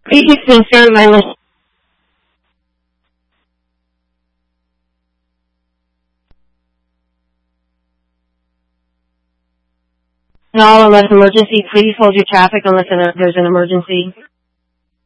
Please confirm my list. All unless emergency, please hold your traffic unless there's an emergency.